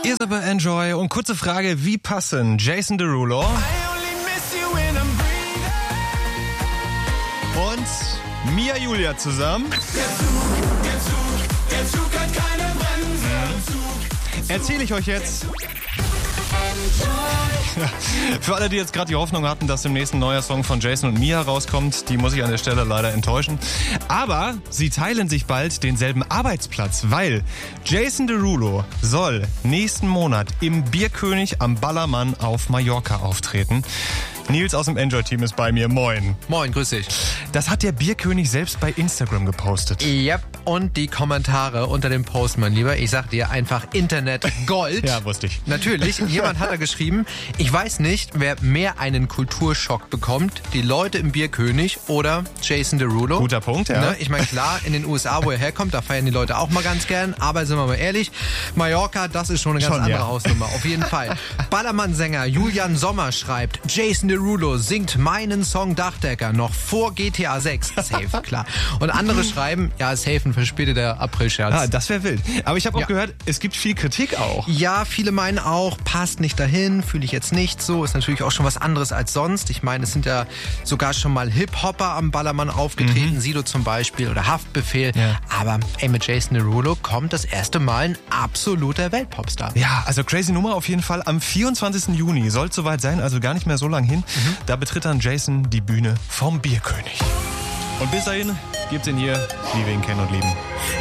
Isabel Enjoy und kurze Frage, wie passen Jason Derulo und Mia Julia zusammen? Der Zug hat keine Bremsen. Erzähle ich euch jetzt. Für alle, die jetzt gerade die Hoffnung hatten, dass demnächst ein neuer Song von Jason und Mia rauskommt, die muss ich an der Stelle leider enttäuschen. Aber sie teilen sich bald denselben Arbeitsplatz, weil Jason Derulo soll nächsten Monat im Bierkönig am Ballermann auf Mallorca auftreten. Nils aus dem Enjoy-Team ist bei mir. Moin. Moin, grüß dich. Das hat der Bierkönig selbst bei Instagram gepostet. Yep, und die Kommentare unter dem Post, mein Lieber. Ich sag dir einfach Internet Gold. Ja, wusste ich. Natürlich, jemand hat da geschrieben, ich weiß nicht, wer mehr einen Kulturschock bekommt, die Leute im Bierkönig oder Jason Derulo. Guter Punkt, ja. Ne? Ich meine, klar, in den USA, wo er herkommt, da feiern die Leute auch mal ganz gern. Aber sind wir mal ehrlich, Mallorca, das ist schon eine ganz andere Hausnummer. Auf jeden Fall. Ballermann-Sänger Julian Sommer schreibt, Jason Derulo singt meinen Song Dachdecker noch vor GTA 6. Safe, klar. Und andere schreiben, ja, safe ein verspäteter April-Scherz. Ah, das wäre wild. Aber ich habe auch gehört, es gibt viel Kritik auch. Ja, viele meinen auch, passt nicht dahin, fühle ich jetzt nicht so. Ist natürlich auch schon was anderes als sonst. Ich meine, es sind ja sogar schon mal Hip-Hopper am Ballermann aufgetreten, Sido zum Beispiel oder Haftbefehl. Ja. Aber mit Jason Derulo kommt das erste Mal ein absoluter Weltpopstar. Ja, also crazy Nummer auf jeden Fall. Am 24. Juni soll es soweit sein, also gar nicht mehr so lang hin. Da betritt dann Jason die Bühne vom Bierkönig. Und bis dahin gibt's ihn hier, wie wir ihn kennen und lieben.